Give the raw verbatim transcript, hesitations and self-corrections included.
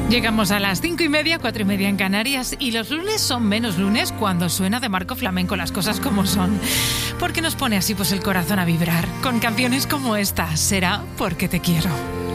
Llegamos a las cinco y media, cuatro y media en Canarias, y los lunes son menos lunes cuando suena de Marco Flamenco las cosas como son. Porque nos pone así pues el corazón a vibrar, con canciones como esta, Será porque te quiero.